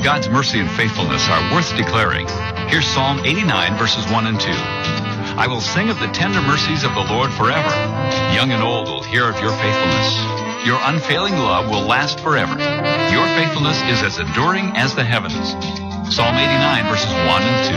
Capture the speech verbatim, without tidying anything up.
God's mercy and faithfulness are worth declaring. Here's Psalm eighty-nine, verses one and two. I will sing of the tender mercies of the Lord forever. Young and old will hear of your faithfulness. Your unfailing love will last forever. Your faithfulness is as enduring as the heavens. Psalm eighty-nine, verses one and two.